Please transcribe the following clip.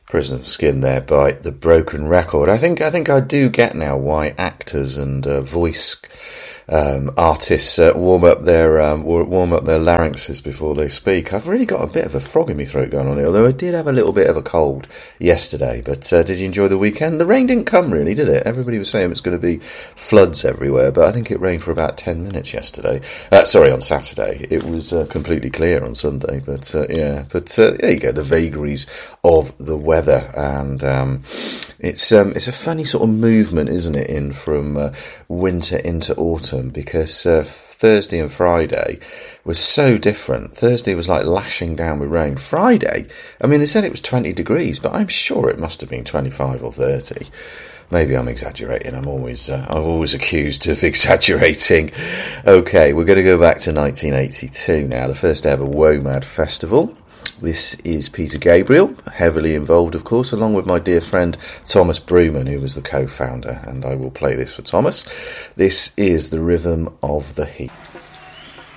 Prison of Skin there by The Broken Record. I think I do get now why actors and voice artists warm up their larynxes before they speak. I've really got a bit of a frog in my throat going on here, although I did have a little bit of a cold yesterday. But did you enjoy the weekend? The rain didn't come really, did it? Everybody was saying it's going to be floods everywhere, but I think it rained for about 10 minutes yesterday. On Saturday. It was completely clear on Sunday, but there you go, the vagaries of the weather, and it's a funny sort of movement, isn't it, in from winter into autumn, because Thursday and Friday was so different. Thursday was like lashing down with rain. Friday, I mean, they said it was 20 degrees, but I'm sure it must have been 25 or 30. Maybe I'm exaggerating. I'm always accused of exaggerating. Okay, we're going to go back to 1982 now, the first ever WOMAD festival. This is Peter Gabriel, heavily involved, of course, along with my dear friend Thomas Bruman, who was the co-founder, and I will play this for Thomas. This is The Rhythm of the Heat.